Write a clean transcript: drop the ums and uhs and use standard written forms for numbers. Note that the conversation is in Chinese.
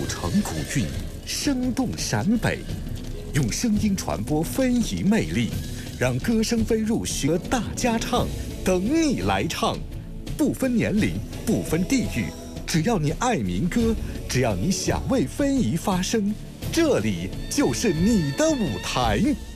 古城古韵，生动陕北，用声音传播非遗魅力，让歌声飞入学大家唱，等你来唱，不分年龄，不分地域，只要你爱民歌，只要你想为非遗发声，这里就是你的舞台。